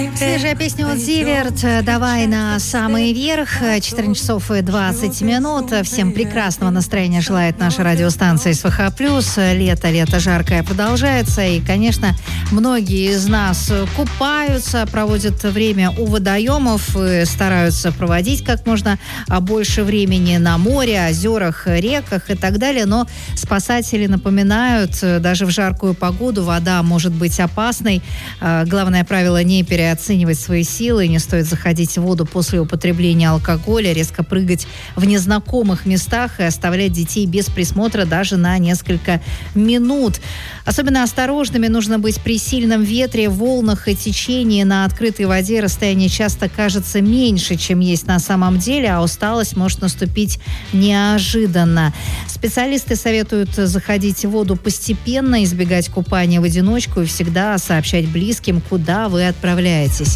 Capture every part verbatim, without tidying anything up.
Свежая песня от Зиверт. Давай на самый верх. четырнадцать часов и двадцать минут. Всем прекрасного настроения желает наша радиостанция СВХ+. Лето, лето жаркое продолжается. И, конечно, многие из нас купаются, проводят время у водоемов, стараются проводить как можно больше времени на море, озерах, реках и так далее. Но спасатели напоминают, даже в жаркую погоду вода может быть опасной. Главное правило — не переоценивать свои силы, не стоит заходить в воду после употребления алкоголя, резко прыгать в незнакомых местах и оставлять детей без присмотра даже на несколько минут. Особенно осторожными нужно быть при сильном ветре, волнах и течении. На открытой воде расстояние часто кажется меньше, чем есть на самом деле, а усталость может наступить неожиданно. Специалисты советуют заходить в воду постепенно, избегать купания в одиночку и всегда сообщать близким, куда вы отправляетесь.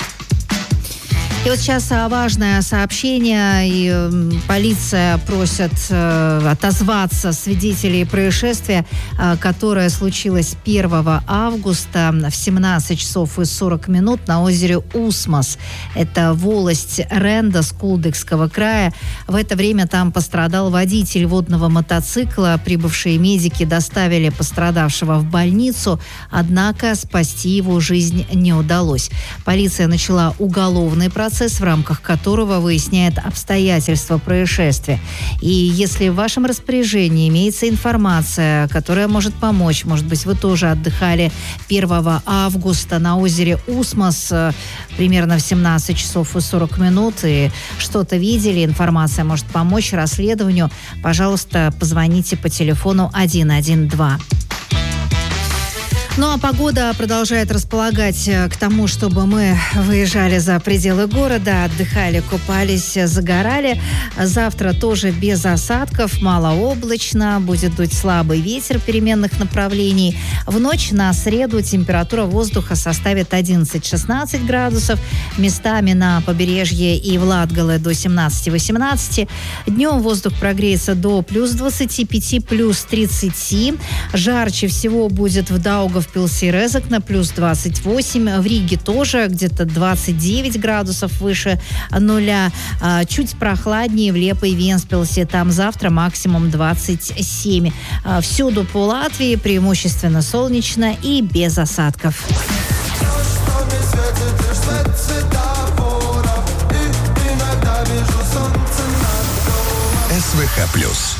И вот сейчас важное сообщение, и э, полиция просит э, отозваться свидетелей происшествия, э, которое случилось первого августа в семнадцать часов и сорок минут на озере Усмос. Это волость Ренда с Кулдыкского края. В это время там пострадал водитель водного мотоцикла. Прибывшие медики доставили пострадавшего в больницу, однако спасти его жизнь не удалось. Полиция начала уголовный процесс, в рамках которого выясняет обстоятельства происшествия. И если в вашем распоряжении имеется информация, которая может помочь, может быть, вы тоже отдыхали первого августа на озере Усмос примерно в семнадцать часов и сорок минут и что-то видели, информация может помочь расследованию, пожалуйста, позвоните по телефону один один два. Ну а погода продолжает располагать к тому, чтобы мы выезжали за пределы города, отдыхали, купались, загорали. Завтра тоже без осадков, малооблачно, будет дуть слабый ветер переменных направлений. В ночь на среду температура воздуха составит одиннадцать-шестнадцать градусов, местами на побережье и в Латгале до семнадцать-восемнадцать. Днем воздух прогреется до плюс двадцать пять, плюс тридцать. Жарче всего будет в Даугавпилсе, Пилсерезок на плюс двадцать восемь. В Риге тоже где-то двадцать девять градусов выше нуля. Чуть прохладнее в Лепо и Венспилсе. Там завтра максимум двадцать семь. Всюду по Латвии преимущественно солнечно и без осадков. СВХ+.